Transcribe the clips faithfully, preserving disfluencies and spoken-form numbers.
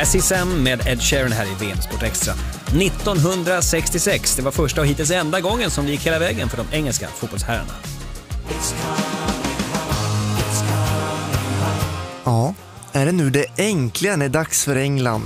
As Is Sam med Ed Sheeran här i V M Sport Extra. nittonhundrasextiosex, det var första och hittills enda gången som det gick hela vägen för de engelska fotbollsherrarna. Ja, är det nu det äntligen är dags för England?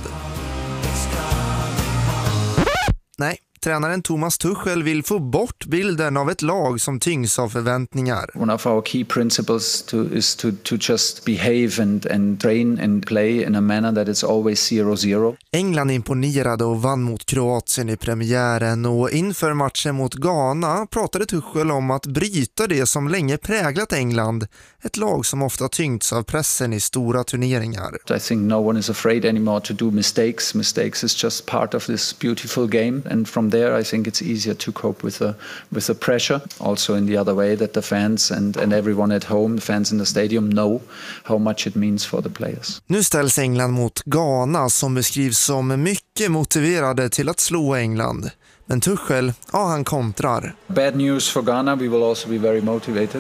Nej, tränaren Thomas Tuchel vill få bort bilden av ett lag som tyngs av förväntningar. One of our key principles to, is to, to just behave and, and train and play in a manner that it's always zero zero. England imponerade och vann mot Kroatien i premiären, och inför matchen mot Ghana pratade Tuchel om att bryta det som länge präglat England, ett lag som ofta tyngts av pressen i stora turneringar. I think no one is afraid anymore to do mistakes. Mistakes is just part of this beautiful game, and from there I think it's easier to cope with the with the pressure. Also in the other way, that the fans and and everyone at home, the fans in the stadium, know how much it means for the players. Nu ställs England mot Ghana, som beskrivs som mycket motiverade till att slå England. Men Tuchel, ja, han kontrar. Bad news for Ghana, we will also be very motivated.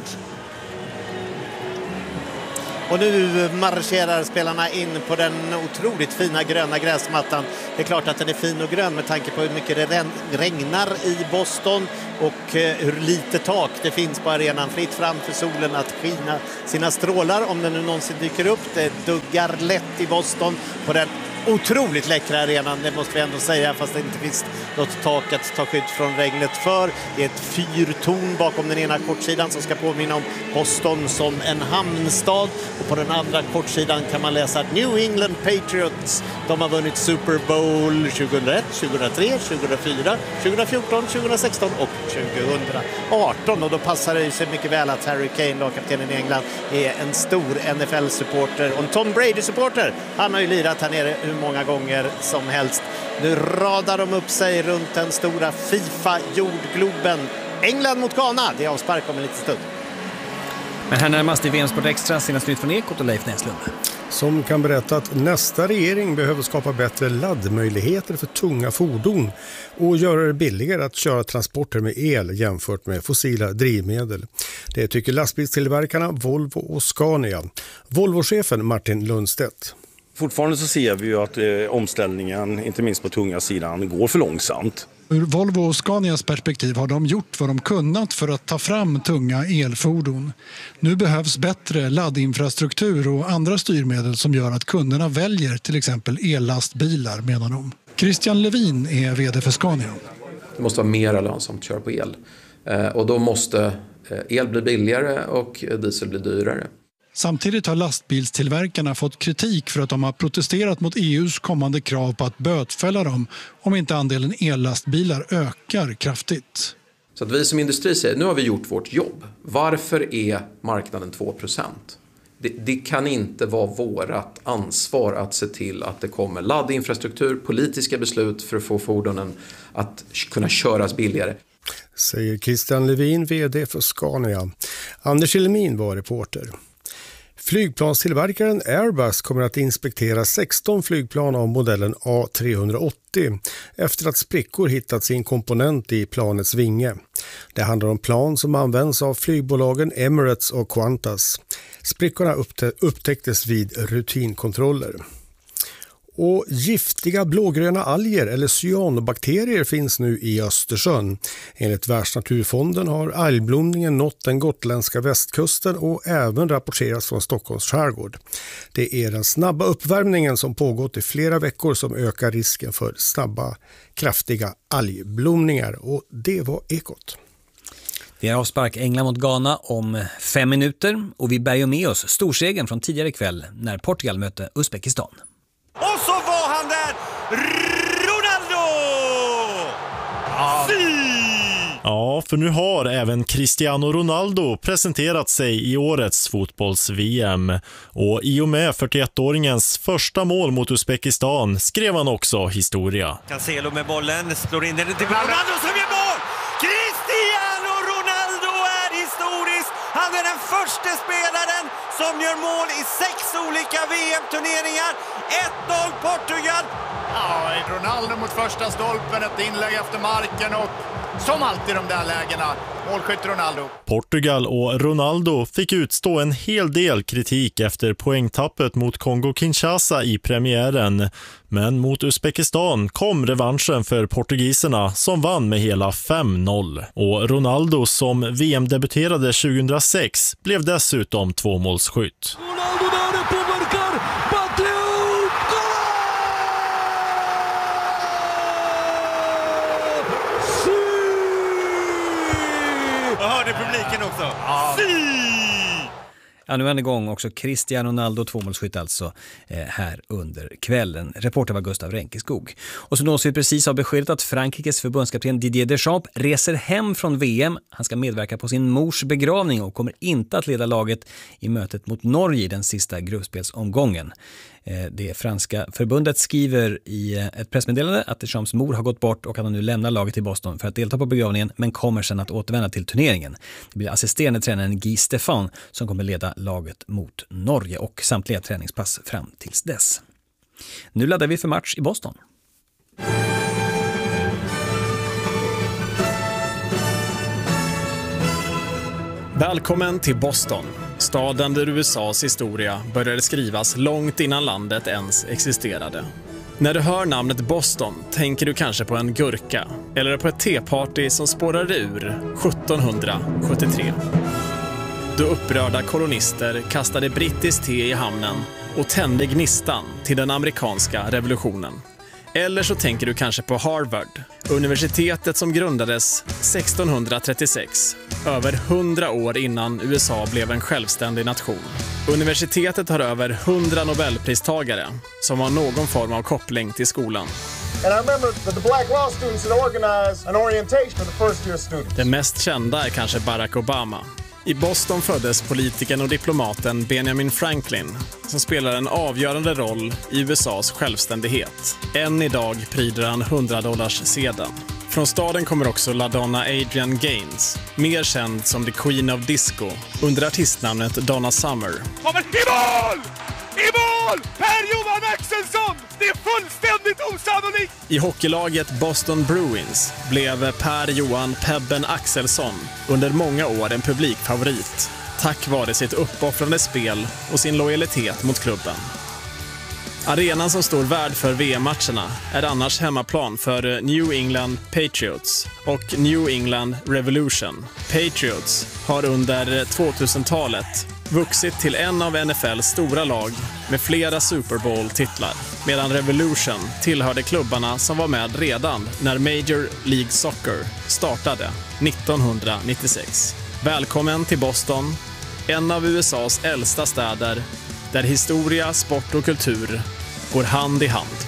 Och nu marscherar spelarna in på den otroligt fina gröna gräsmattan. Det är klart att den är fin och grön med tanke på hur mycket det regnar i Boston och hur lite tak det finns på arenan. Fritt fram för solen att skina sina strålar om den nu någonsin dyker upp. Det duggar lätt i Boston på den otroligt läckra arenan, det måste vi ändå säga, fast det inte finns något tak att ta skydd från regnet för. Det är ett fyrtorn bakom den ena kortsidan som ska påminna om Boston som en hamnstad, och på den andra kortsidan kan man läsa att New England Patriots, de har vunnit Super Bowl tjugohundraett, tjugohundratre, tjugohundrafyra, tjugohundrafjorton, tjugohundrasexton och tjugohundraarton, och då passar det sig mycket väl att Harry Kane, lagkaptenen i England, är en stor N F L-supporter och en Tom Brady-supporter. Han har ju lirat här nere hur många gånger som helst. Nu radar de upp sig runt den stora FIFA-jordgloben. England mot Ghana, det är avspark om en liten stund. Men här närmast i V M Sport Extra, senast nytt från Ekot och Leif Näslund. Som kan berätta att nästa regering behöver skapa bättre laddmöjligheter för tunga fordon och göra det billigare att köra transporter med el jämfört med fossila drivmedel. Det tycker lastbilstillverkarna Volvo och Scania. Volvo-chefen Martin Lundstedt. Fortfarande så ser vi ju att eh, omställningen, inte minst på tunga sidan, går för långsamt. Ur Volvo och Scanias perspektiv har de gjort vad de kunnat för att ta fram tunga elfordon. Nu behövs bättre laddinfrastruktur och andra styrmedel som gör att kunderna väljer till exempel ellastbilar, menar de. Christian Levin är vd för Scania. Det måste vara mer lönsamt att köra på el. Eh, och då måste el bli billigare och diesel bli dyrare. Samtidigt har lastbilstillverkarna fått kritik för att de har protesterat mot E U:s kommande krav på att bötfälla dem om inte andelen ellastbilar ökar kraftigt. Så att vi som industri säger, nu har vi gjort vårt jobb. Varför är marknaden två procent? Det, det kan inte vara vårat ansvar att se till att det kommer laddinfrastruktur, politiska beslut för att få fordonen att kunna köras billigare. Säger Christian Levin, vd för Scania. Anders Elmin var reporter. Flygplanstillverkaren Airbus kommer att inspektera sexton flygplan av modellen A tre åttio efter att sprickor hittats i en komponent i planets vinge. Det handlar om plan som används av flygbolagen Emirates och Qantas. Sprickorna upptäcktes vid rutinkontroller. Och giftiga blågröna alger eller cyanobakterier finns nu i Östersjön. Enligt Världsnaturfonden har algblomningen nått den gotländska västkusten och även rapporterats från Stockholms skärgård. Det är den snabba uppvärmningen som pågått i flera veckor som ökar risken för snabba, kraftiga algblomningar. Och det var Ekot. Vi har avspark England mot Ghana om fem minuter och vi bär ju med oss storsegen från tidigare kväll när Portugal mötte Uzbekistan. Och så var han där! Ronaldo! Ja. ja, för nu har även Cristiano Ronaldo presenterat sig i årets fotbolls-V M. Och i och med fyrtioettåringens första mål mot Uzbekistan skrev han också historia. Cancelo med bollen, slår in den till Ronaldo som gör mål! Cristiano Ronaldo är historisk! Han är den första spelaren som gör mål i sex olika V M-turneringar. ett noll Portugal. Ja, Ronaldo mot första stolpen, ett inlägg efter marken och som alltid de där lägena, målskytt Ronaldo. Portugal och Ronaldo fick utstå en hel del kritik efter poängtappet mot Kongo-Kinshasa i premiären. Men mot Uzbekistan kom revanschen för portugiserna som vann med hela fem noll. Och Ronaldo som V M-debuterade tjugohundrasex blev dessutom tvåmålsskytt. Ronaldo där påverkar, Bateu, Jag hörde publiken också. Ja. Ja, nu är han igång också. Cristiano Ronaldo, tvåmålsskytt alltså, eh, här under kvällen. Reporter var Gustav Ränkeskog. Och så nås vi precis av beskedet att Frankrikes förbundskapten Didier Deschamps reser hem från V M. Han ska medverka på sin mors begravning och kommer inte att leda laget i mötet mot Norge i den sista gruppspelsomgången. Det franska förbundet skriver i ett pressmeddelande att Deschamps mor har gått bort och att han nu lämnar laget i Boston för att delta på begravningen, men kommer sedan att återvända till turneringen. Det blir assisterande tränaren Guy Stéphane som kommer leda laget mot Norge och samtliga träningspass fram tills dess. Nu laddar vi för match i Boston. Välkommen till Boston, staden där U S A:s historia började skrivas långt innan landet ens existerade. När du hör namnet Boston tänker du kanske på en gurka eller på ett teparty som spårade ur sjuttonhundrasjuttiotre. Då upprörda kolonister kastade brittiskt te i hamnen och tände gnistan till den amerikanska revolutionen. Eller så tänker du kanske på Harvard, universitetet som grundades sextonhundratrettiosex, över hundra år innan U S A blev en självständig nation. Universitetet har över hundra Nobelpristagare som har någon form av koppling till skolan. And I remember that the black law students had organized an orientation for the first year students. Det mest kända är kanske Barack Obama. I Boston föddes politikern och diplomaten Benjamin Franklin som spelar en avgörande roll i U S A:s självständighet. Än idag pryder han hundra-dollars-sedeln. Från staden kommer också LaDonna Adrienne Gaines, mer känd som The Queen of Disco, under artistnamnet Donna Summer. Kommer i mål! I mål! Per-Johan Axelsson! Det är fullständigt osannolikt! I hockeylaget Boston Bruins blev Per-Johan Pebben Axelsson under många år en publikfavorit, tack vare sitt uppoffrande spel och sin lojalitet mot klubben. Arenan som står värd för V M-matcherna är annars hemmaplan för New England Patriots och New England Revolution. Patriots har under tvåtusentalet vuxit till en av N F L:s stora lag med flera Super Bowl-titlar, medan Revolution tillhörde klubbarna som var med redan när Major League Soccer startade nittonhundranittiosex. Välkommen till Boston, en av U S A:s äldsta städer, där historia, sport och kultur går hand i hand.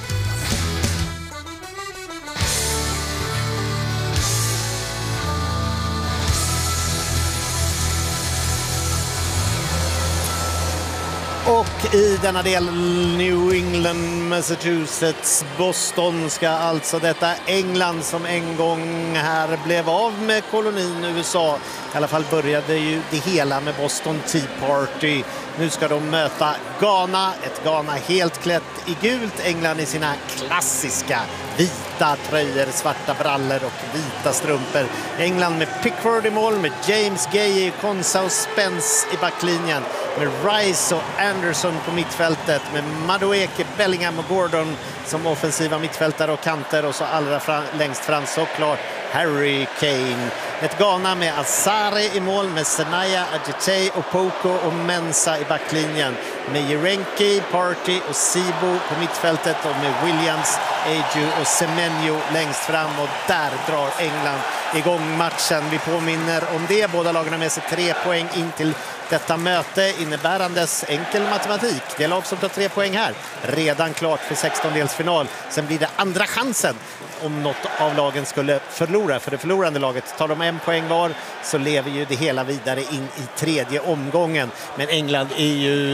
Och i denna del New England, Massachusetts, Boston ska alltså detta England som en gång här blev av med kolonin U S A. I alla fall började ju det hela med Boston Tea Party. Nu ska de möta Ghana, ett Ghana helt klätt i gult. England i sina klassiska vita tröjor, svarta brallor och vita strumpor. England med Pickford i mål, med James Gay, Konsa och Spence i backlinjen. Med Rice och Anderson på mittfältet, med Madueke, Bellingham och Gordon som offensiva mittfältare och kanter, och så allra fram, längst fram såklart Harry Kane. Ett Ghana med Azare i mål, med Senaya, Ajite och Poko och Mensa i backlinjen. Med Jerenki, Party och Sibo på mittfältet, och med Williams, Eju och Semenyo längst fram, och där drar England igång matchen. Vi påminner om det, båda lagarna med sig tre poäng in till detta möte, innebärandes enkel matematik. Det lag som tar tre poäng här redan klart för sextondelsfinal. Sen blir det andra chansen om något av lagen skulle förlora. För det förlorande laget, tar de en poäng var så lever ju det hela vidare in i tredje omgången. Men England är ju inte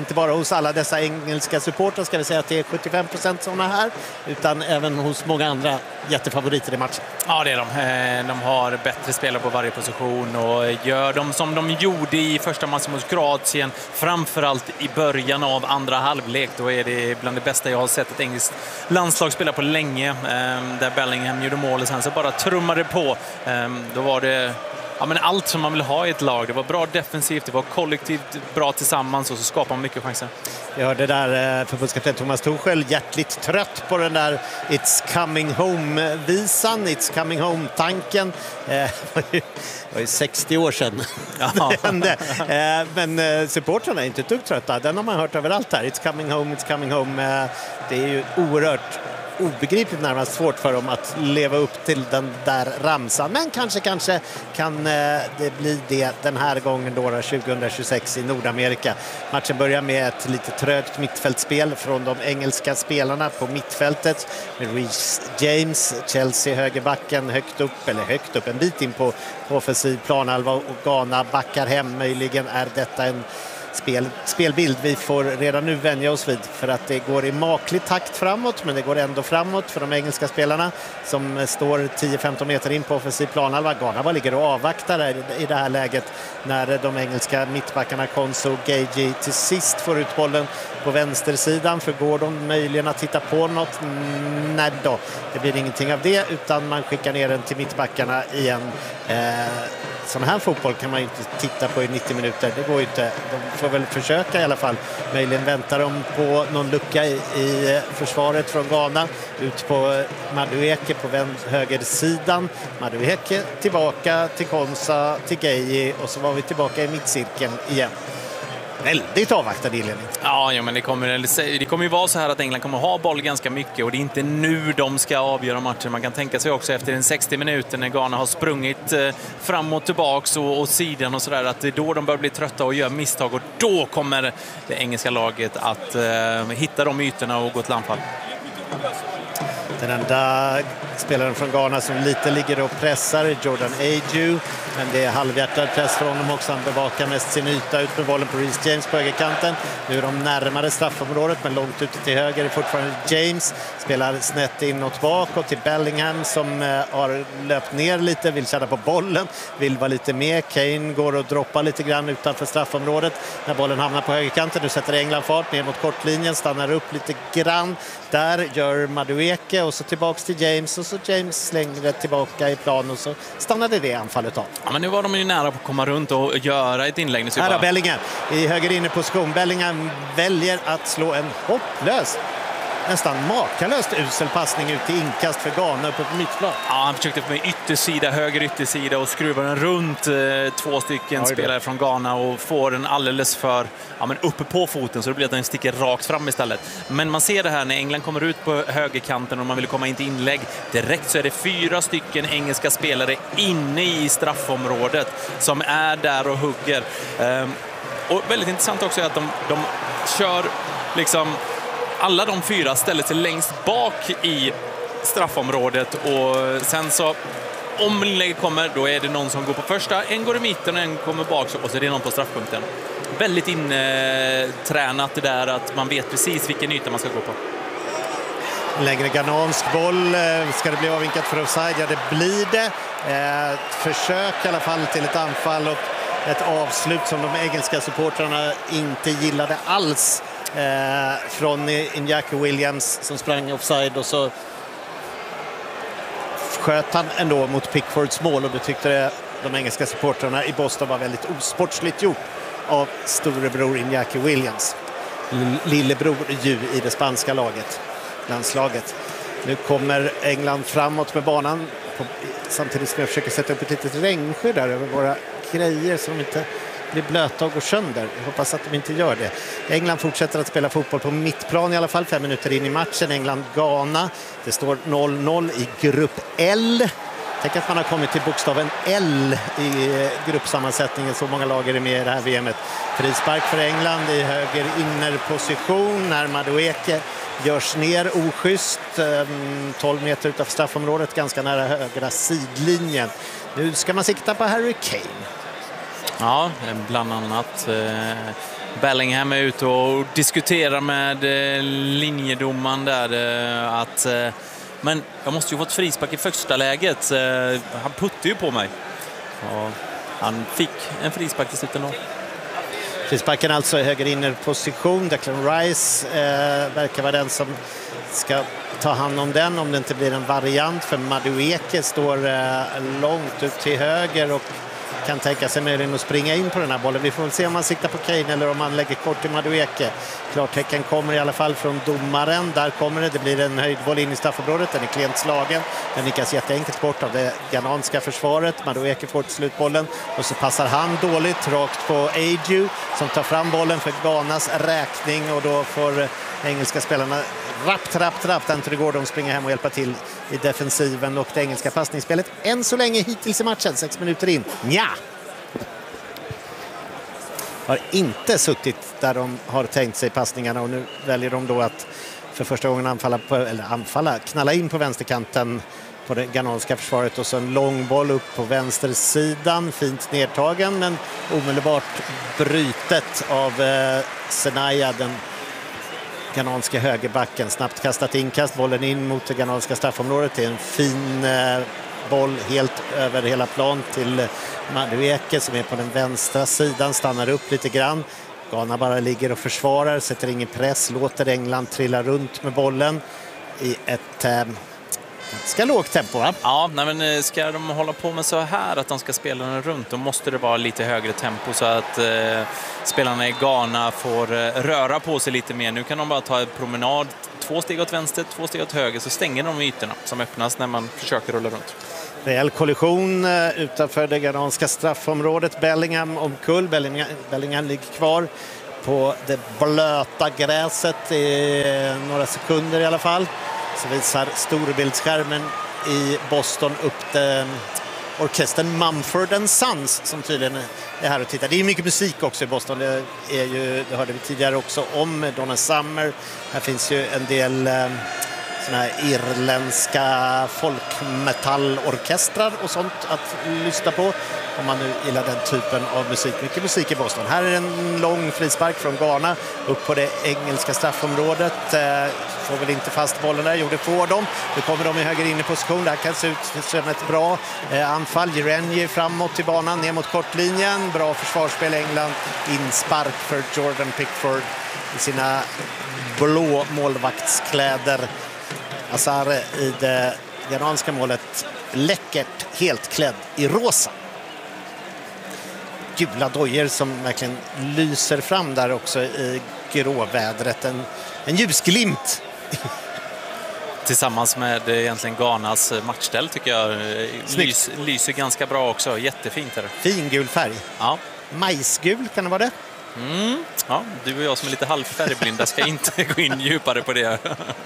inte bara hos alla dessa engelska supportrar, ska vi säga att det är sjuttiofem procent sådana här, utan även hos många andra jättefavoriter i matchen. Ja, det är de. De har bättre spelare på varje position och gör de som de gjorde i första matchen mot Kroatien, framförallt i början av andra halvlek. Då är det bland det bästa jag har sett ett engelskt landslag spela på länge, där Bellingham gjorde mål och sen så bara trummade på. Då var det ja, men allt som man vill ha i ett lag. Det var bra defensivt, det var kollektivt bra tillsammans och så skapar man mycket chanser. Jag hörde där förbundskapten Thomas Tuchel hjärtligt trött på den där It's coming home-visan, It's coming home-tanken. Det var ju sextio år sedan det hände. Men supportrarna är inte ett dugg trötta. Den har man hört överallt här. It's coming home, it's coming home. Det är ju oerhört obegripligt närmast svårt för dem att leva upp till den där ramsan. Men kanske, kanske kan det bli det den här gången då, tjugohundratjugosex i Nordamerika. Matchen börjar med ett lite trögt mittfältspel från de engelska spelarna på mittfältet. Med Reece James, Chelsea högerbacken högt upp, eller högt upp, en bit in på offensiv planhalva och Ghana backar hem. Möjligen är detta en Spel, spelbild vi får redan nu vänja oss vid, för att det går i maklig takt framåt, men det går ändå framåt för de engelska spelarna som står tio femton meter in på offensiv planhalva. Ghana bara ligger och avvaktar i det här läget när de engelska mittbackarna Konso och Gagey till sist får ut bollen på vänstersidan. För går de möjligen att titta på något? Nej då, det blir ingenting av det, utan man skickar ner den till mittbackarna igen. Eh, sån här fotboll kan man ju inte titta på i nittio minuter, det går ju inte. De får väl försöka i alla fall. Möjligen väntar de på någon lucka i, i försvaret från Ghana. Ut på Madueke på högersidan. Madueke tillbaka till Konsa, till Gagey, och så var vi tillbaka i mittcirkeln igen. Väldigt avvaktad inledning. Ja, ja, men det kommer, det kommer ju vara så här att England kommer ha boll ganska mycket, och det är inte nu de ska avgöra matchen. Man kan tänka sig också efter en sextio minuter när Ghana har sprungit eh, fram och tillbaks och, och sidan och sådär, att det är då de börjar bli trötta och gör misstag, och då kommer det engelska laget att eh, hitta de ytorna och gå till anfall. Den enda spelaren från Ghana som lite ligger och pressar, Jordan Ayew, men det är halvhjärtad press för honom också. Han bevakar mest sin yta ut med bollen på Reece James på högerkanten. Nu är de närmare straffområdet, men långt ute till höger är fortfarande James. Spelar snett inåt bakåt till Bellingham som eh, har löpt ner lite, vill känna på bollen, vill vara lite med. Kane går och droppar lite grann utanför straffområdet när bollen hamnar på högerkanten. Nu sätter England fart ner mot kortlinjen, stannar upp lite grann. Där gör Madueke och så tillbaks till James, och så James slänger tillbaka i plan, och så stannade det anfallet av. Ja, men nu var de ju nära på att komma runt och göra ett inlägg. Här har Bellingham i höger inne position. Bellingham väljer att slå en hopplös, nästan makalöst usel passning ut i inkast för Ghana uppe på mittplan. Ja, han försökte med yttersida, höger yttersida, och skruva den runt eh, två stycken spelare från Ghana och får den alldeles för ja, men uppe på foten, så det blir att den sticker rakt fram istället. Men man ser det här när England kommer ut på högerkanten och man vill komma in till inlägg. Direkt så är det fyra stycken engelska spelare inne i straffområdet som är där och hugger. Ehm, och väldigt intressant också är att de, de kör liksom... Alla de fyra ställer sig längst bak i straffområdet, och sen så om inlägget kommer, då är det någon som går på första, en går i mitten och en kommer bak, och så är det någon på straffpunkten. Väldigt intränat det där att man vet precis vilken yta man ska gå på. Längre ghanansk boll, ska det bli avvinkat för offside? Ja, det blir det. Ett försök i alla fall till ett anfall och ett avslut som de engelska supportrarna inte gillade alls. Eh, från Iñaki Williams som sprang offside, och så sköt han ändå mot Pickfords mål, och det tyckte de engelska supportrarna i Boston var väldigt osportsligt gjort av storebror Iñaki Williams, lillebror ju i det spanska laget, landslaget. Nu kommer England framåt med banan på, samtidigt som jag försöker sätta upp ett litet regnskydd där över våra grejer så de inte blir blöta och går sönder. Jag hoppas att de inte gör det. England fortsätter att spela fotboll på mittplan i alla fall, fem minuter in i matchen. England-Ghana. Det står noll noll i grupp L. Tänk att man har kommit till bokstaven L i gruppsammansättningen. Så många lag är med i det här V M-et. Frispark för England i höger innerposition när Madueke görs ner oschysst. tolv meter utanför straffområdet, ganska nära högra sidlinjen. Nu ska man sikta på Harry Kane. Ja, bland annat. Bellingham är ute och diskuterar med linjedomaren där att men jag måste ju få ett frispark i första läget. Han puttade ju på mig. Ja, han fick en frispark till slut ändå. Frisparken alltså i höger innerposition. Declan Rice eh, verkar vara den som ska ta hand om den om det inte blir en variant, för Madueke står eh, långt ut till höger och kan tänka sig möjligen att springa in på den här bollen. Vi får väl se om man siktar på Kane eller om man lägger kort till Madueke. Klartecken kommer i alla fall från domaren. Där kommer det. Det blir en höjdboll in i straffområdet. Den är klent slagen. Den nickas jätteenkelt bort av det ghananska försvaret. Madueke får till slutbollen och så passar han dåligt rakt på Ayew som tar fram bollen för Ghanas räkning, och då får engelska spelarna rappt, rappt, rappt. Anthony Gordon springer hem och hjälper till i defensiven, och det engelska passningsspelet än så länge hittills i matchen, sex minuter in. Nja! Har inte suttit där de har tänkt sig passningarna, och nu väljer de då att för första gången anfalla, på, eller anfalla, knalla in på vänsterkanten på det ghananska försvaret, och så en lång boll upp på vänstersidan, fint nedtagen men omedelbart brytet av eh, Senaya, den ghananska högerbacken. Snabbt kastat inkast, bollen in mot det ghananska straffområdet. Det är en fin eh, boll helt över hela plan till Madueke som är på den vänstra sidan, stannar upp lite grann. Ghana bara ligger och försvarar, sätter ingen press, låter England trilla runt med bollen i ett eh, ganska lågt tempo, va? Ja, nej, men ska de hålla på med så här att de ska spela den runt, då måste det vara lite högre tempo så att eh, spelarna i Ghana får eh, röra på sig lite mer. Nu kan de bara ta en promenad, två steg åt vänster, två steg åt höger, så stänger de ytorna som öppnas när man försöker rulla runt. Rejäl kollision uh, utanför det ghananska straffområdet. Bellingham omkull. Bellingham, Bellingham ligger kvar på det blöta gräset i uh, några sekunder i alla fall. Så visar storbildsskärmen i Boston upp den orkestern Mumford and Sons som tydligen är här och tittar. Det är mycket musik också i Boston. Det är ju, det hörde vi tidigare också om Donna Summer. Här finns ju en del um, såna här irländska folkmetallorkestrar och sånt att lyssna på om man nu gillar den typen av musik. Mycket musik i Boston. Här är en lång frispark från Ghana upp på det engelska straffområdet. Eh, får väl inte fast bollen där, gjorde får dem. Nu kommer de i höger inne position. Det här kan se ut som ett bra eh, anfall. Jirenje framåt till banan, ner mot kortlinjen. Bra försvarsspel England. Inspark för Jordan Pickford i sina blå målvaktskläder. Azar i det ghananska målet läckert helt klädd i rosa. Gula dojer som verkligen lyser fram där också i gråvädret. En, en ljusglimt. Tillsammans med egentligen Ghanas matchställ tycker jag lys, lyser ganska bra också. Jättefint är det. Fin gul färg. Ja. Majsgul, kan det vara det? Mm. Ja, du och jag som är lite halvfärgblinda ska inte gå in djupare på det.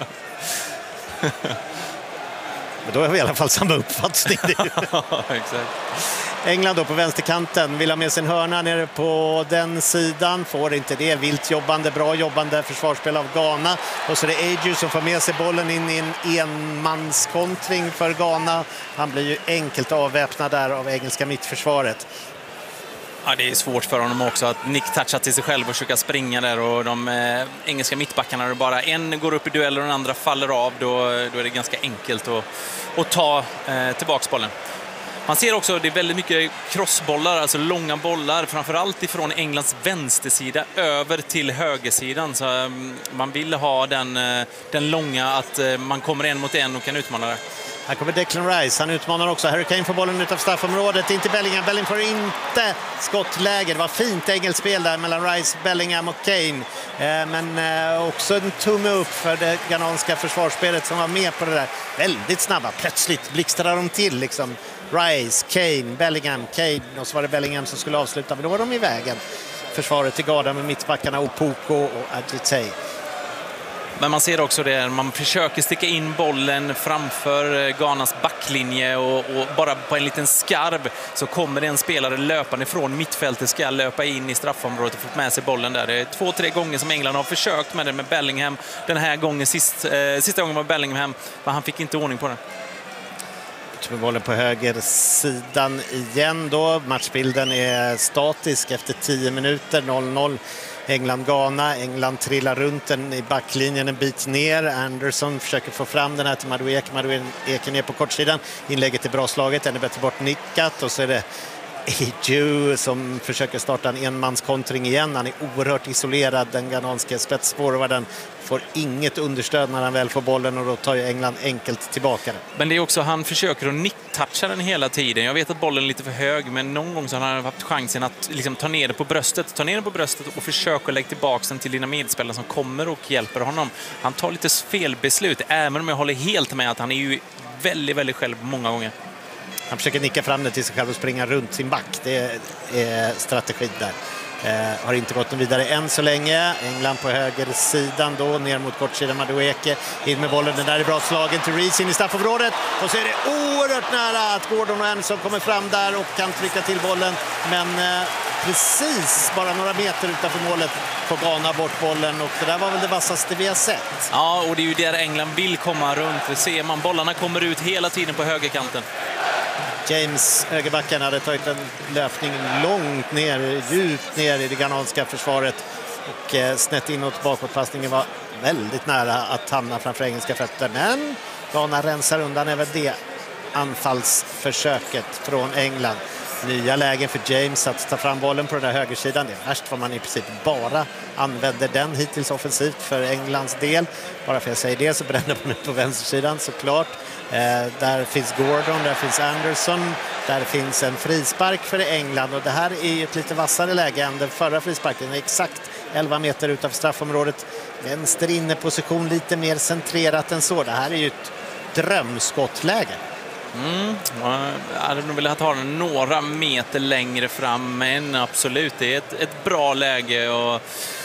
Men då har vi i alla fall samma uppfattning. Exakt. England då på vänsterkanten vill ha med sin hörna nere på den sidan. Får inte det. Vilt jobbande, bra jobbande försvarsspel av Ghana. Och så är det Ayew som får med sig bollen in i en enmanskontring för Ghana. Han blir ju enkelt avväpnad där av engelska mittförsvaret. Ja, det är svårt för honom också att Nick toucha till sig själv och försöka springa där, och de eh, engelska mittbackarna, är bara en går upp i duell och den andra faller av, då, då är det ganska enkelt att, att ta eh, tillbaks bollen. Man ser också att det är väldigt mycket crossbollar, alltså långa bollar, framförallt ifrån Englands vänstersida över till högersidan. Så um, man vill ha den, uh, den långa, att uh, man kommer en mot en och kan utmana det. Här kommer Declan Rice, han utmanar också. Harry Kane får bollen utav straffområdet, inte Bellingham. Bellingham får inte skottläge. Det var fint engelspel där mellan Rice, Bellingham och Kane. Eh, men eh, också en tumme upp för det ghananska försvarsspelet som var med på det där. Väldigt snabba, plötsligt blixtrar de till liksom. Rice, Kane, Bellingham, Kane, och så var det Bellingham som skulle avsluta, men då var de i vägen. Försvaret till Ghana med mittbackarna Opoko och Adjitei. Men man ser också det, man försöker sticka in bollen framför Ghanas backlinje, och, och bara på en liten skarv så kommer det en spelare löpande från mittfältet, ska löpa in i straffområdet och få med sig bollen där. Det är två, tre gånger som England har försökt med det med Bellingham. Den här gången, sist, eh, sista gången var Bellingham, men han fick inte ordning på det. Med bollen på höger sidan igen då. Matchbilden är statisk efter tio minuter, noll noll England-Ghana. England trillar runt den i backlinjen en bit ner. Anderson försöker få fram den här till Madueke. Madueke ner på kortsidan. Inlägget är bra slaget, ännu bättre bort nickat. Och så är det Eju som försöker starta en enmanskontring igen. Han är oerhört isolerad, den ghananske spetsforwarden. Får inget understöd när han väl får bollen och då tar ju England enkelt tillbaka den. Men det är också, han försöker att nicktoucha den hela tiden. Jag vet att bollen är lite för hög, men någon gång så har han haft chansen att liksom ta ner det på bröstet. Ta ner det på bröstet och försöka lägga tillbaka den till dina medspelare som kommer och hjälper honom. Han tar lite felbeslut, även om jag håller helt med att han är ju väldigt, väldigt själv många gånger. Han försöker nicka fram det till sig själv och springa runt sin back. Det är strategi där. Eh, har inte gått vidare än så länge. England på högersidan då, ner mot kortsidan Madueke. In med bollen, den där är bra slagen till Reece in i straffområdet. Och så är det oerhört nära att Gordon och Anderson kommer fram där och kan trycka till bollen. Men eh, precis bara några meter utanför målet får Ghana bort bollen. Och det där var väl det vassaste vi har sett. Ja, och det är ju där England vill komma runt. Det ser man, bollarna kommer ut hela tiden på högerkanten. James, högerbacken, hade tagit en löpning långt ner, djupt ner i det ghananska försvaret och eh, snett inåt bakåtpassningen var väldigt nära att hamna framför engelska fötter. Men Ghana rensar undan även det anfallsförsöket från England. Nya lägen för James att ta fram bollen på den där högersidan. Det är värst vad man i princip bara använder den hittills offensivt för Englands del. Bara för att jag säger det så bränner man ut på vänstersidan såklart. Eh, där finns Gordon, där finns Anderson, där finns en frispark för England och det här är ju ett lite vassare läge än den förra frisparken. Den är exakt elva meter utanför straffområdet. Vänster inne position, lite mer centrerat än så. Det här är ju ett drömskottläge. Mm, jag hade nog velat ha den några meter längre fram, men absolut, det är ett, ett bra läge. Och,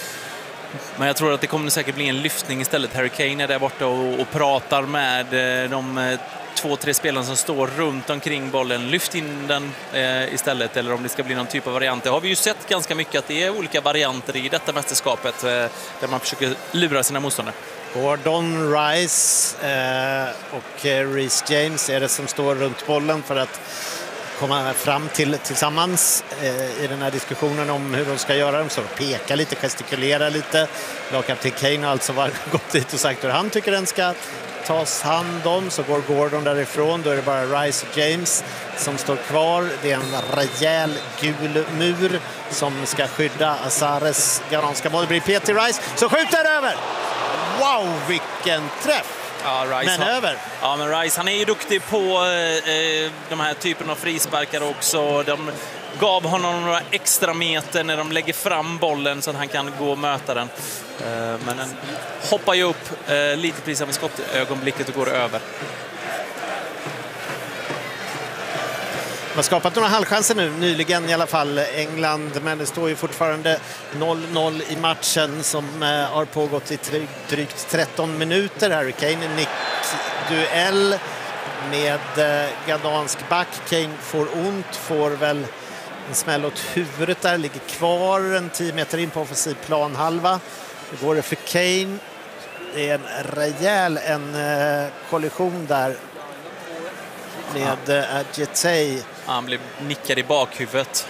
men jag tror att det kommer säkert bli en lyftning istället. Harry Kane är där borta och, och pratar med de två, tre spelarna som står runt omkring bollen. Lyft in den eh, istället, eller om det ska bli någon typ av variant. Det har vi ju sett ganska mycket att det är olika varianter i detta mästerskapet eh, där man försöker lura sina motståndare. Gordon, Rice eh, och Reece James är det som står runt bollen för att komma fram till tillsammans eh, i den här diskussionen om hur de ska göra. De så peka lite, gestikulera lite. Lagkapten Kane har alltså var, gått dit och sagt hur han tycker den ska tas hand om. Så går Gordon därifrån. Då är det bara Rice och James som står kvar. Det är en rejäl gul mur som ska skydda Azares ghananska mål. Det blir Peter Rice som skjuter över. Wow, vilken träff! Ja, Rice men har, över. Ja, men Rice, han är ju duktig på eh, de här typen av frisparkar också. De gav honom några extra meter när de lägger fram bollen så att han kan gå och möta den. Eh, men den hoppar ju upp eh, lite precis med skottögonblicket och går över. De har skapat några halvchanser nu, nyligen i alla fall England, men det står ju fortfarande noll noll i matchen som eh, har pågått i drygt tretton minuter. Harry Kane, nick-duell med eh, ghanansk back. Kane får ont, får väl en smäll åt huvudet där, ligger kvar en tio meter in på offensiv planhalva. Det går det för Kane. Det är en rejäl en eh, kollision där med uh, Adjetey. Han blir nickad i bakhuvudet.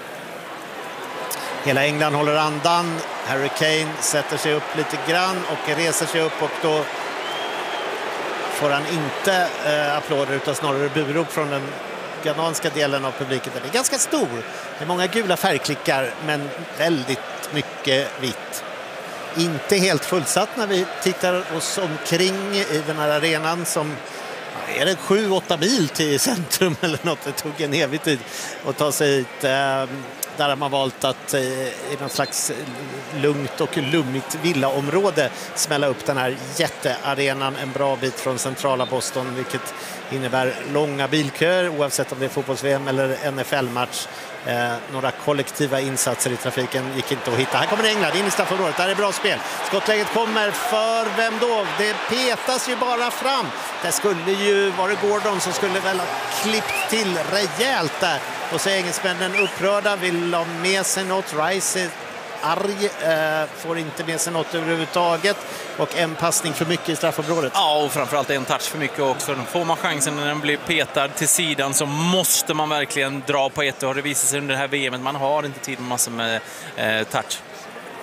Hela England håller andan. Harry Kane sätter sig upp lite grann och reser sig upp och då får han inte uh, applåder utan snarare burop från den ghananska delen av publiken. Den är ganska stor. Det är många gula färgklickar men väldigt mycket vitt. Inte helt fullsatt när vi tittar oss omkring i den här arenan som är det sju, åtta mil till centrum eller något. Det tog en evig tid att ta sig hit. Där har man valt att i någon slags lugnt och lummigt villaområde smälla upp den här jättearenan en bra bit från centrala Boston, vilket innebär långa bilköer oavsett om det är fotbolls-V M eller N F L-match. Eh, några kollektiva insatser i trafiken gick inte att hitta. Här kommer England in i straffområdet. Där är bra spel. Skottläget kommer för vem då? Det petas ju bara fram. Det skulle ju vara Gordon som skulle väl ha klippt till rejält där. Och så är engelsmännen upprörda, vill ha med sig något. Rice är arg, eh, får inte med sig något överhuvudtaget. Och en passning för mycket i straffområdet. Ja, och framförallt en touch för mycket också. Får man chansen när den blir petad till sidan så måste man verkligen dra på ett. Och har det visat sig under det här V M:et, man har inte tid med massor med eh, touch.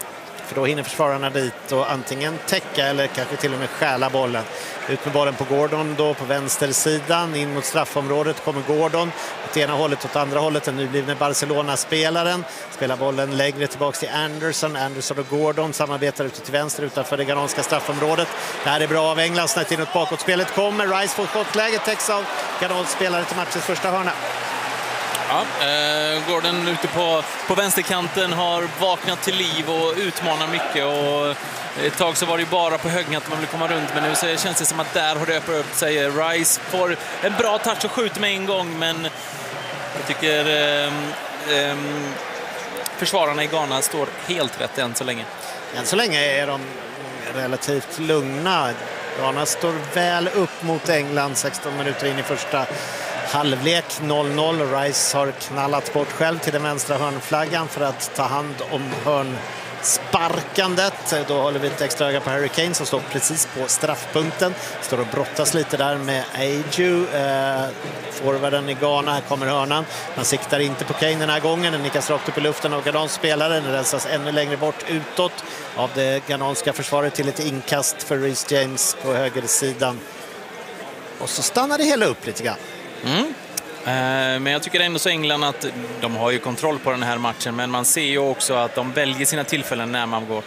för då hinner försvararna dit och antingen täcka eller kanske till och med stjäla bollen. Ut med bollen på Gordon då på vänstersidan, in mot straffområdet kommer Gordon åt ena hållet åt andra hållet, den nyblivne Barcelona-spelaren spelar bollen längre tillbaka till Anderson, Anderson och Gordon samarbetar ute till vänster utanför det ghananska straffområdet. Det här är bra av England, snett inåt bakåtspelet kommer, Rice får skottläget, täcks av Ghanans spelare till matchens första hörna. Ja, eh, Gordon ute på, på vänsterkanten har vaknat till liv och utmanar mycket och ett tag så var det ju bara på högerkanten man vill komma runt, men nu så känns det som att där har det öppnat upp sig. Rice får en bra touch och skjuter med en gång, men jag tycker eh, eh, försvararna i Ghana står helt rätt än så länge. Än så länge är de relativt lugna. Ghana står väl upp mot England sexton minuter in i första halvlek, noll noll. Rice har knallat bort själv till den vänstra hörnflaggan för att ta hand om hörnsparkandet. Då håller vi ett extra öga på Harry Kane som står precis på straffpunkten. Står och brottas lite där med Ayew. Eh, forwarden i Ghana, här kommer hörnan. Man siktar inte på Kane den här gången. Den nickas rakt upp i luften av Ghanans spelare. Den rensas ännu längre bort utåt av det ghananska försvaret till ett inkast för Reece James på högersidan. Och så stannar det hela upp lite grann. Mm. Eh, men jag tycker ändå så England att de har ju kontroll på den här matchen, men man ser ju också att de väljer sina tillfällen när man går.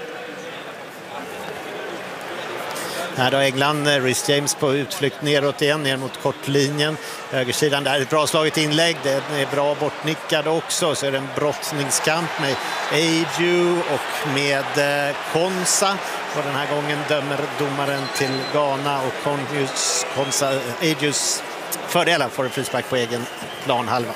Här då England, Reece James på utflykt neråt igen, ner mot kortlinjen. Högersidan där, ett bra slaget inlägg, det är bra bortnickad också. Så är det en brottningskamp med Ayew och med eh, Konsa. Och den här gången dömer domaren till Ghana och Konjus, Konsa, Ayews fördelar får en frispark på egen planhalva.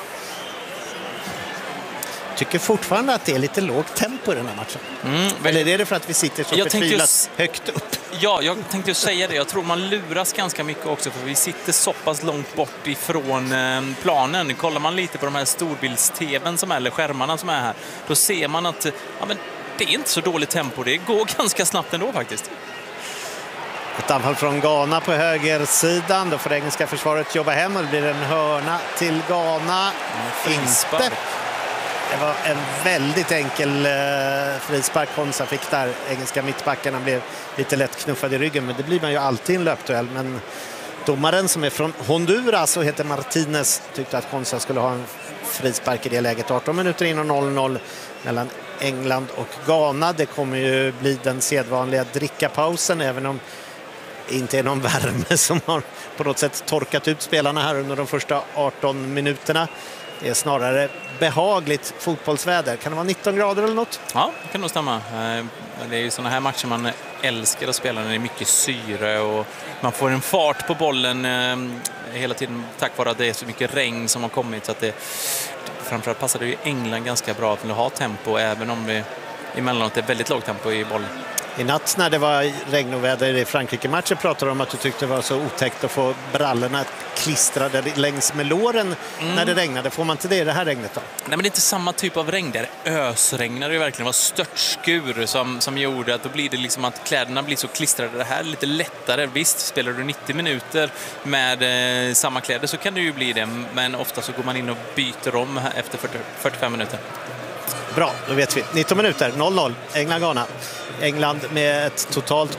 Tycker fortfarande att det är lite lågt tempo i den här matchen. Mm, Eller är det för att vi sitter så förtvivlat högt upp? Ja, jag tänkte ju säga det. Jag tror man luras ganska mycket också för vi sitter så pass långt bort ifrån eh, planen. Kollar man lite på de här storbilds-tvn som är, eller skärmarna som är här, då ser man att ja, men det är inte så dåligt tempo. Det går ganska snabbt ändå faktiskt. Ett anfall från Ghana på högersidan. Då får det engelska försvaret jobba hem och det blir en hörna till Ghana. Mm, inte. Det var en väldigt enkel eh, frispark Konsa fick där. Engelska mittbackarna blev lite lätt knuffade i ryggen, men det blir man ju alltid i en löpduell. Men domaren som är från Honduras och heter Martinez tyckte att Konsa skulle ha en frispark i det läget. arton minuter in och noll noll mellan England och Ghana. Det kommer ju bli den sedvanliga drickapausen, även om det inte är någon värme som har på något sätt torkat ut spelarna här under de första arton minuterna. Det är snarare behagligt fotbollsväder. Kan det vara nitton grader eller något? Ja, det kan nog stämma. Det är ju sådana här matcher man älskar att spela när det är mycket syre och man får en fart på bollen hela tiden tack vare att det är så mycket regn som har kommit. Så att det, framförallt passar det ju England ganska bra att ha tempo, även om det emellanåt är väldigt lågt tempo i bollen. I natt när det var regn och väder i Frankrike-matchen pratade du om att du tyckte det var så otäckt att få brallorna klistrade längs med låren mm. när det regnade. Får man inte det i det här regnet då? Nej, men det är inte samma typ av regn där. Ösregnade det verkligen, var störtskur som, som gjorde att då blir det liksom att kläderna blir så klistrade. Det här är lite lättare. Visst, spelar du nittio minuter med eh, samma kläder så kan det ju bli det. Men ofta så går man in och byter om efter fyrtio, fyrtiofem minuter. Bra, då vet vi. nitton minuter, noll noll. England-Ghana. England med ett totalt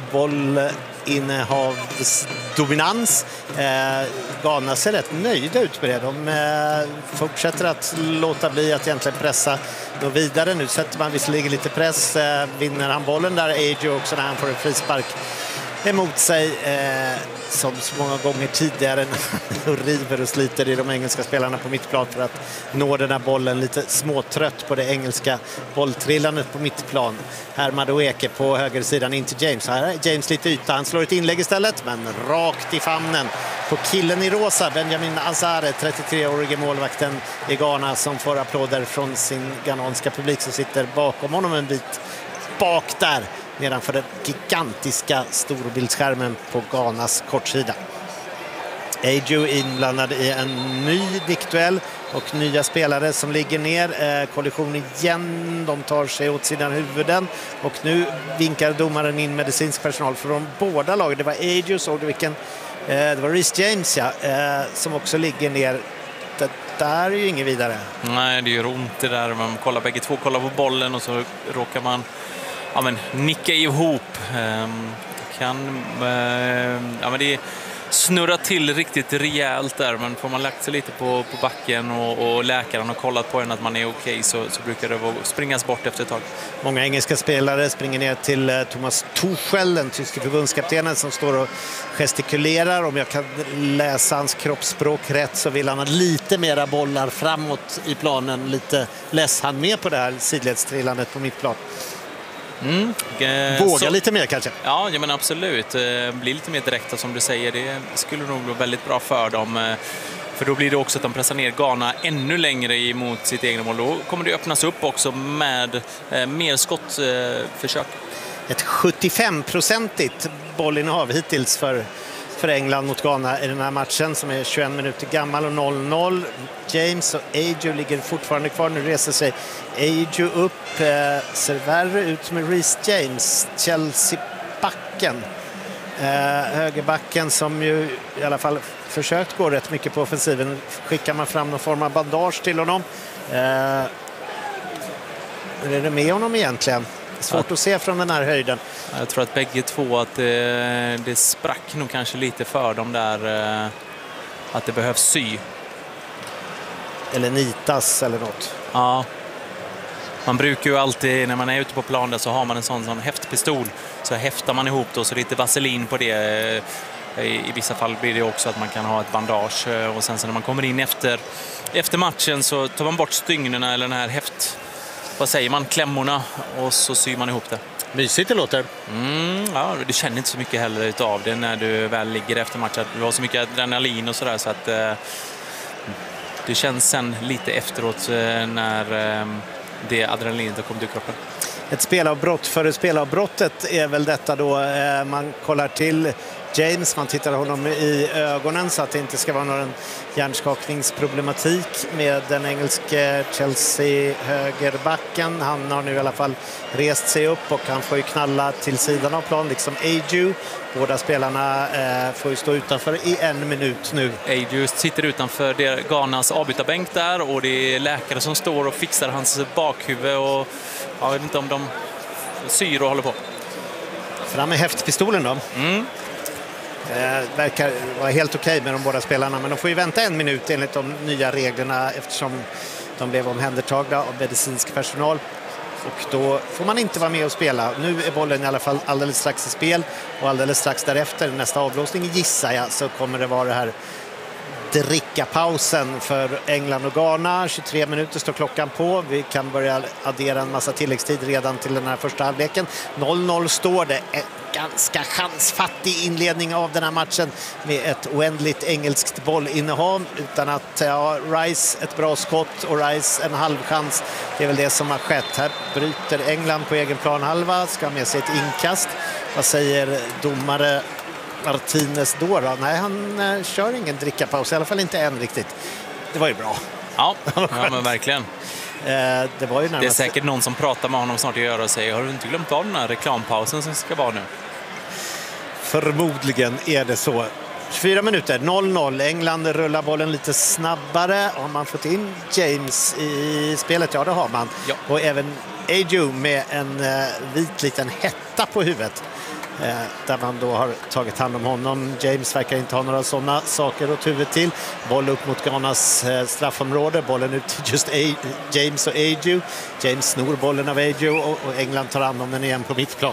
bollinnehavsdominans. Eh, Ghana ser rätt nöjda ut med det. De eh, fortsätter att låta bli att egentligen pressa då vidare. Nu sätter man visserligen lite press. Eh, vinner han bollen där, Ayew också när han får en frispark emot sig eh, som så många gånger tidigare och river och sliter i de engelska spelarna på mittplan för att nå den här bollen, lite småtrött på det engelska bolltrillandet på mittplan. Här Madueke på högersidan in till James. Här är James lite yta, han slår ett inlägg istället men rakt i famnen på killen i rosa, Benjamin Azare, trettiotre-årige målvakten i Ghana som får applåder från sin ghananska publik som sitter bakom honom en bit bak där nedanför den gigantiska storbildsskärmen på Ghanas kortsida. Ayew inblandad i en ny nickduell och nya spelare som ligger ner. Eh, kollision igen, de tar sig åt sina huvuden och nu vinkar domaren in medicinsk personal från båda lagen. Det var Ayew, såg du vilken? Eh, det var Reece James ja, eh, som också ligger ner. Det där är ju inget vidare. Nej, det gör ont det där. Man kollar bägge två, kollar på bollen och så råkar man ja, men, nicka ihop. Um, kan, uh, ja, men det snurra till riktigt rejält där, men får man lagt sig lite på, på backen och, och läkaren har kollat på en att man är okej okay, så, så brukar det springas bort efter ett tag. Många engelska spelare springer ner till uh, Thomas Tuchel, den tyska förbundskaptenen, som står och gestikulerar. Om jag kan läsa hans kroppsspråk rätt så vill han ha lite mera bollar framåt i planen. Lite less han med på det här sidledstrillandet på mittplan. Mm. Våga så, lite mer kanske. Ja, ja men absolut. Bli lite mer direkta som du säger. Det skulle nog vara väldigt bra för dem. För då blir det också att de pressar ner Ghana ännu längre emot sitt egna mål. Då kommer det öppnas upp också med eh, mer skottförsök. Eh, Ett sjuttiofem-procentigt bollinnehav hittills för, för England mot Ghana i den här matchen som är tjugoett minuter gammal och noll noll. James och Ayew ligger fortfarande kvar. Nu reser sig Ayew upp. Eh, ser värre ut med Reece James, Chelsea-backen. Eh, högerbacken som ju i alla fall försökt gå rätt mycket på offensiven. Skickar man fram någon form av bandage till honom. Eh, hur är det med honom egentligen? Svårt att se från den här höjden. Jag tror att bägge två att det, det sprack nog kanske lite för dem där, att det behövs sy. Eller nitas eller något. Ja. Man brukar ju alltid, när man är ute på plan där, så har man en sån, sån häftpistol. Så häftar man ihop då, så lite vaselin på det. I, I vissa fall blir det också att man kan ha ett bandage. Och sen så när man kommer in efter, efter matchen så tar man bort stygnerna eller den här häft... Vad säger man? Klämmorna. Och så syr man ihop det. Mysigt det låter. Mm, ja, du känner inte så mycket heller utav det när du väl ligger efter matchen. Du har så mycket adrenalin och sådär så att eh, det känns sen lite efteråt eh, när eh, det adrenalinet har kommit ur kroppen. Ett spelavbrott för spelavbrottet är väl detta då. Eh, man kollar till James, man tittar honom i ögonen så att det inte ska vara någon hjärnskakningsproblematik med den engelske Chelsea-högerbacken. Han har nu i alla fall rest sig upp och han får ju knalla till sidan av plan liksom Ayew. Båda spelarna eh, får ju stå utanför i en minut nu. Ayew sitter utanför Ghanas avbytarbänk där och det är läkare som står och fixar hans bakhuvud och jag vet inte om de syr och håller på. Fram med häftpistolen då. Mm. Eh, verkar vara helt okej med de båda spelarna, men de får ju vänta en minut enligt de nya reglerna eftersom de blev omhändertagna av medicinsk personal och då får man inte vara med och spela. Nu är bollen i alla fall alldeles strax i spel och alldeles strax därefter, nästa avblåsning gissar jag, så kommer det vara det här drickapausen för England och Ghana. tjugotre minuter står klockan på. Vi kan börja addera en massa tilläggstid redan till den här första halvleken. noll noll står det. En ganska chansfattig inledning av den här matchen med ett oändligt engelskt bollinnehav utan att ja, Rice ett bra skott och Rice en halvchans. Det är väl det som har skett. Här bryter England på egen planhalva, ska med sig ett inkast. Vad säger domare Martinez då, då? Nej, han eh, kör ingen drickapaus, i alla fall inte än riktigt. Det var ju bra. Ja, ja men verkligen. Eh, det, var ju närmast... det är säkert någon som pratar med honom snart i öra och säger, har du inte glömt av den här reklampausen som ska vara nu? Förmodligen är det så. tjugofyra minuter, noll noll. England rullar bollen lite snabbare. Har man fått in James i spelet? Ja, det har man. Ja. Och även Ayew med en eh, vit liten hetta på huvudet. Eh, där man då har tagit hand om honom. James verkar inte ha några sådana saker åt huvudet till. Boll upp mot Ghanas eh, straffområde. Bollen ut till just A- James och Ayew. James snor bollen av Ayew och, och England tar hand om den igen på mittplan.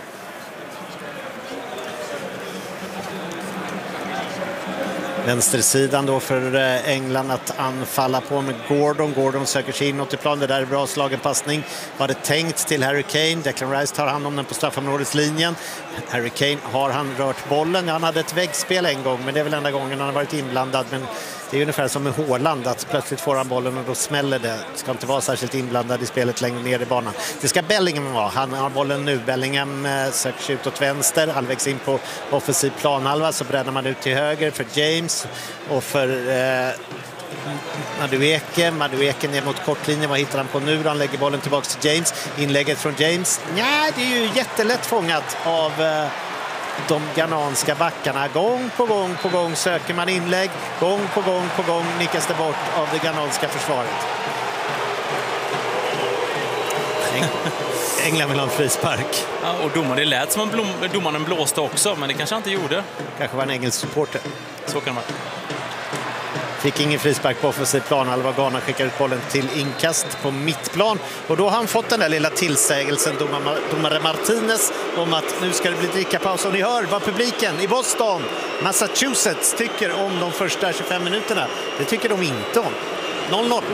Vänstersidan då för England att anfalla på med Gordon. Gordon söker sig inåt i plan. Det där är bra slagen passning. Var det tänkt till Harry Kane. Declan Rice tar hand om den på straffområdeslinjen. Harry Kane har han rört bollen. Han hade ett väggspel en gång, men det är väl enda gången han har varit inblandad. Men det är ungefär som med Haaland, att plötsligt får han bollen och då smäller det. Ska inte vara särskilt inblandad i spelet längre ner i banan. Det ska Bellingham vara. Han har bollen nu. Bellingham söker sig ut åt vänster. Halvvägs in på offensiv planhalva så bränner man ut till höger för James och för eh, Madueke. Madueke ner mot kortlinjen. Vad hittar han på nu? Han lägger bollen tillbaka till James. Inlägget från James. Nej, det är ju jättelätt fångat av eh, de ghananska backarna. Gång på gång på gång söker man inlägg. Gång på gång på gång nickas det bort av det ghananska försvaret. England vill ha en frispark. Ja, och domaren, det lät som om domaren blåste också, men det kanske han inte gjorde. Kanske var en engelsk supporter. Så kan det vara. Fick ingen frispark på offensiv plan. Alva Ghana skickar ut bollen till inkast på mittplan. Och då har han fått den där lilla tillsägelsen, domare, domare Martinez, om att nu ska det bli drickapaus. Och ni hör vad publiken i Boston, Massachusetts, tycker om de första tjugofem minuterna. Det tycker de inte om. noll noll.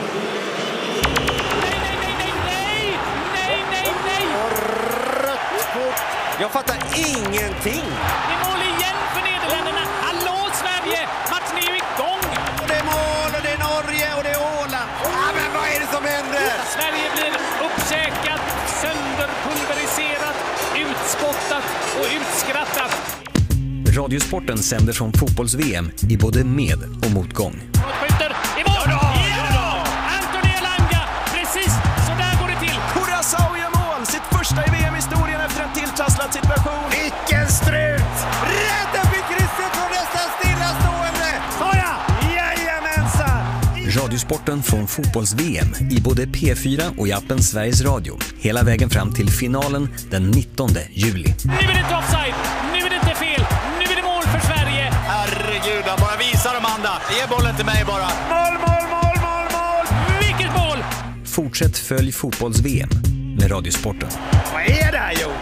Jag fattar ingenting. Det är mål igen för Nederländerna. Hallå Sverige! Matchen är ju igång. Och det är mål och det är Norge och det är Åland. Ja, men vad är det som händer? Sverige blir uppkäkat, sönderpulveriserat, utspottat och utskrattat. Radiosporten sänder från fotbolls-V M i både med- och motgång. Skjuter i mål! Ja, ja! Anthony Elanga! Precis, så där går det till. Curaçao gör mål! Sitt första i V M-historien efter en tilltrasslad situation. Vilken strut! Rädda fick krysset från nästan stillastående! Såja! Jajamensan! Radiosporten från fotbolls-V M i både P fyra och i appen Sveriges Radio. Hela vägen fram till finalen den nittonde juli. Nu är det inte offside! Nu är det inte fel! Nu är det mål för Sverige! Herregud, han bara visar Amanda. Ge bollen till mig bara. Mål, mål, mål, mål, mål! Vilket mål! Fortsätt följ fotbolls-V M med Radiosporten. Vad är det här, Jo?